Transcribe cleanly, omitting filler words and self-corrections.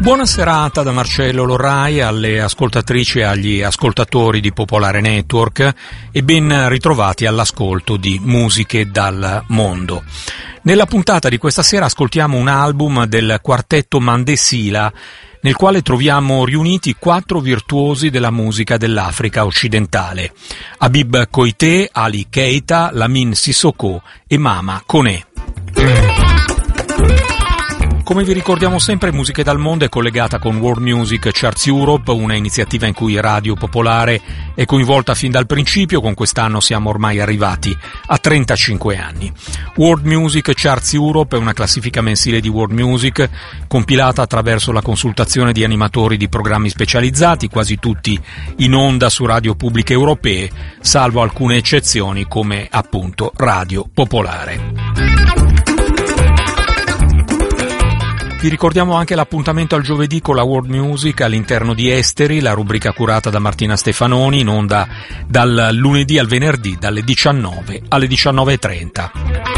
Buona serata da Marcello Lorrai alle ascoltatrici e agli ascoltatori di Popolare Network e ben ritrovati all'ascolto di Musiche dal Mondo. Nella puntata di questa sera ascoltiamo un album del quartetto Mandesila, nel quale troviamo riuniti 4 virtuosi della musica dell'Africa occidentale: Habib Koité, Ali Keita, Lamine Sissoko e Mama Koné. Come vi ricordiamo sempre, Musiche dal Mondo è collegata con World Music Charts Europe, una iniziativa in cui Radio Popolare è coinvolta fin dal principio. Con quest'anno siamo ormai arrivati a 35 anni. World Music Charts Europe è una classifica mensile di world music compilata attraverso la consultazione di animatori di programmi specializzati, quasi tutti in onda su radio pubbliche europee, salvo alcune eccezioni come appunto Radio Popolare. Vi ricordiamo anche l'appuntamento al giovedì con la World Music all'interno di Esteri, la rubrica curata da Martina Stefanoni, in onda dal lunedì al venerdì dalle 19 alle 19:30.